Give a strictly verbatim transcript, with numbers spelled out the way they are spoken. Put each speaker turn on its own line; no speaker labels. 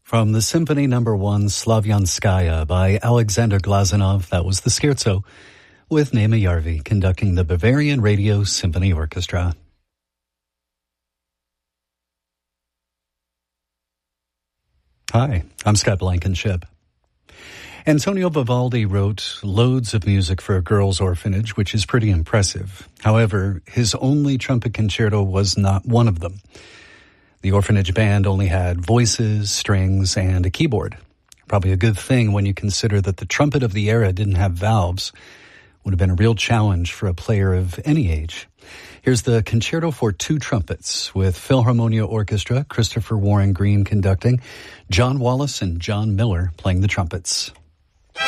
From the Symphony Number One Slavyanskaya by Alexander Glazunov, that was the Scherzo, with Nema Järvi conducting the Bavarian Radio Symphony Orchestra. Hi, I'm Scott Blankenship. Antonio Vivaldi wrote loads of music for a girls' orphanage, which is pretty impressive. However, his only trumpet concerto was not one of them. The orphanage band only had voices, strings, and a keyboard. Probably a good thing when you consider that the trumpet of the era didn't have valves. Would have been a real challenge for a player of any age. Here's the Concerto for Two Trumpets with Philharmonia Orchestra, Christopher Warren Green conducting, John Wallace and John Miller playing the trumpets.